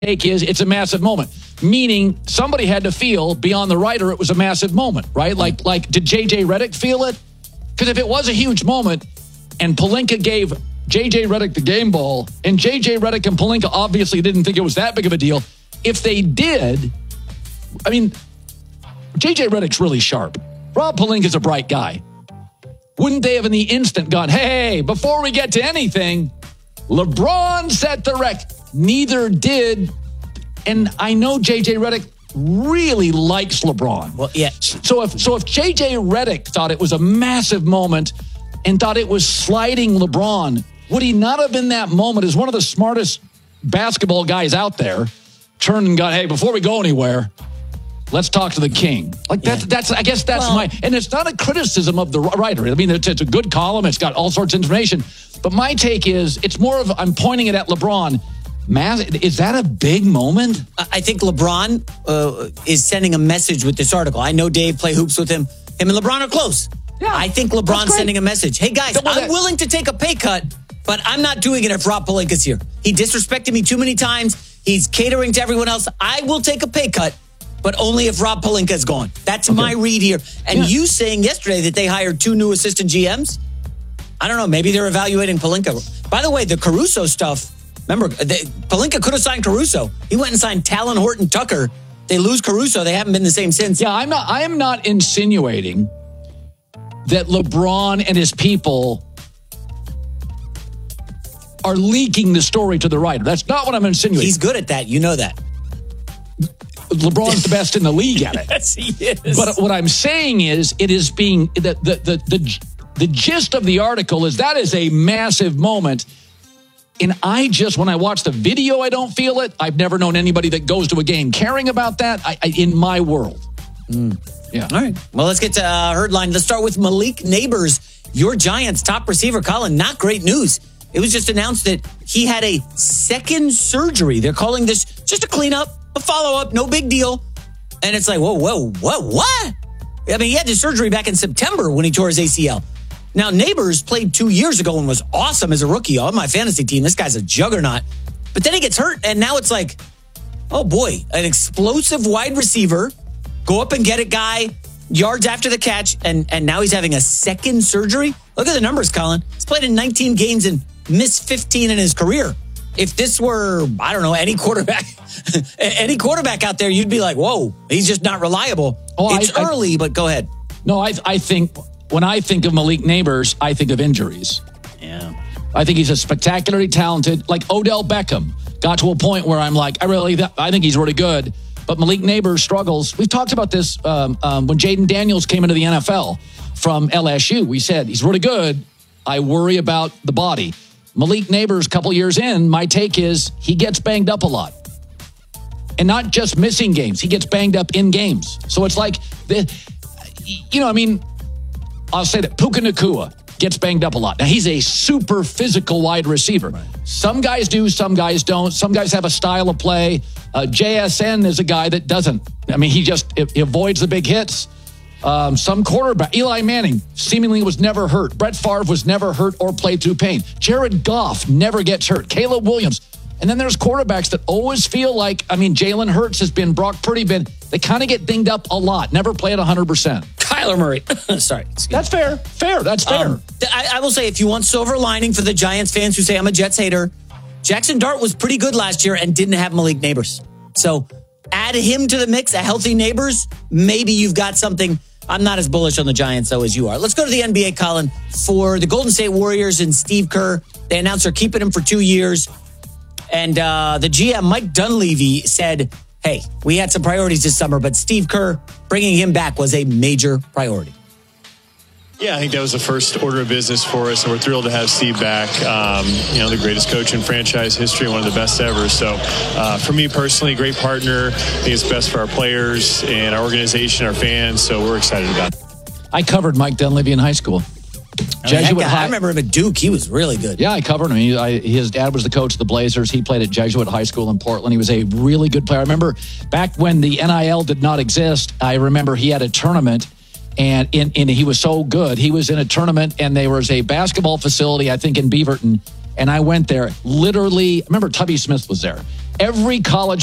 take is it's a massive moment, meaning somebody had to feel beyond the writer it was a massive moment, right? Like did J.J. Redick feel it? Because if it was a huge moment and Pelinka gave J.J. Redick the game ball and J.J. Redick and Pelinka obviously didn't think it was that big of a deal, if they did, I mean, J.J. Redick's really sharp. Rob Pelinka's a bright guy. Wouldn't they have in the instant gone, hey, before we get to anything, LeBron set the record. Neither did. And I know J.J. Redick really likes LeBron. Well, yeah. So if J.J. Redick thought it was a massive moment and thought it was sliding LeBron, would he not have in that moment, as one of the smartest basketball guys out there, turned and gone, hey, before we go anywhere, let's talk to the king. Like that's I guess that's and it's not a criticism of the writer. I mean, it's a good column. It's got all sorts of information. But my take is it's more of I'm pointing it at LeBron. Is that a big moment? I think LeBron is sending a message with this article. I know Dave, play hoops with him. Him and LeBron are close. Yeah, I think LeBron's sending a message. Hey, guys, I'm willing to take a pay cut, but I'm not doing it if Rob Pelinka's here. He disrespected me too many times. He's catering to everyone else. I will take a pay cut, but only if Rob Pelinka's gone. That's my read here. And you saying yesterday that they hired 2 new assistant GMs? I don't know. Maybe they're evaluating Pelinka. By the way, the Caruso stuff, remember, Pelinka could have signed Caruso. He went and signed Talon Horton Tucker. They lose Caruso. They haven't been the same since. Yeah, I am not insinuating that LeBron and his people are leaking the story to the writer. That's not what I'm insinuating. He's good at that. You know that. LeBron's the best in the league at it. Yes, he is. But what I'm saying is it is being the gist of the article is that is a massive moment. And when I watch the video, I don't feel it. I've never known anybody that goes to a game caring about that in my world. Yeah. All right. Well, let's get to Herd Line. Let's start with Malik Neighbors, your Giants' top receiver. Colin, not great news. It was just announced that he had a second surgery. They're calling this just a cleanup, a follow-up, no big deal. And it's like, whoa, what? I mean, he had the surgery back in September when he tore his ACL. Now, Neighbors played 2 years ago and was awesome as a rookie on my fantasy team. This guy's a juggernaut. But then he gets hurt, and now it's like, oh boy, an explosive wide receiver, go up and get a guy, yards after the catch, and now he's having a second surgery? Look at the numbers, Colin. He's played in 19 games and missed 15 in his career. If this were, I don't know, any quarterback out there, you'd be like, whoa, he's just not reliable. It's early, but go ahead. No, I think when I think of Malik Neighbors, I think of injuries. Yeah. I think he's a spectacularly talented, like Odell Beckham, got to a point where I'm like, I think he's really good. But Malik Neighbors struggles. We've talked about this when Jaden Daniels came into the NFL from LSU. We said, he's really good. I worry about the body. Malik Neighbors, a couple years in, my take is he gets banged up a lot. And not just missing games. He gets banged up in games. So it's like, I'll say that Puka Nacua gets banged up a lot. Now, he's a super physical wide receiver. Right. Some guys do, some guys don't. Some guys have a style of play. JSN is a guy that doesn't. I mean, he avoids the big hits. Some quarterback, Eli Manning, seemingly was never hurt. Brett Favre was never hurt or played through pain. Jared Goff never gets hurt. Caleb Williams. And then there's quarterbacks that always feel like, Jalen Hurts has been, Brock Purdy been, they kind of get dinged up a lot, never play at 100%. Kyler Murray. Sorry. That's fair. That's fair. I will say, if you want silver lining for the Giants fans who say I'm a Jets hater, Jackson Dart was pretty good last year and didn't have Malik Neighbors. So add him to the mix, a healthy Neighbors, maybe you've got something. I'm not as bullish on the Giants, though, as you are. Let's go to the NBA, Colin. For the Golden State Warriors and Steve Kerr, they announced they're keeping him for 2 years. And the GM, Mike Dunleavy, said, hey, we had some priorities this summer, but Steve Kerr, bringing him back was a major priority. Yeah, I think that was the first order of business for us, and we're thrilled to have Steve back. The greatest coach in franchise history, one of the best ever. So for me personally, great partner. I think it's best for our players and our organization, our fans, so we're excited about it. I covered Mike Dunleavy in high school. I remember him at Duke. He was really good. Yeah, I covered him. His dad was the coach of the Blazers. He played at Jesuit High School in Portland. He was a really good player. I remember back when the NIL did not exist, I remember he had a tournament, and he was so good. He was in a tournament, and there was a basketball facility, I think, in Beaverton, And I went there literally, I remember Tubby Smith was there. Every college